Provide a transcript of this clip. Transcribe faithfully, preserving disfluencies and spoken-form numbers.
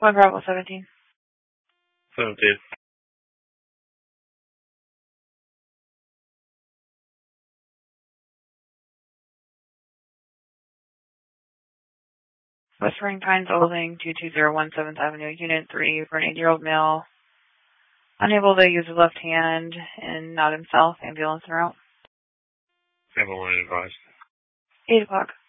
One Bravo seventeen. seventeen. Whispering Pines Olding, two two zero one seventh Avenue, Unit three, for an eighty-year-old male. Unable to use his left hand and not himself. Ambulance en route. Sample one advised. eight o'clock.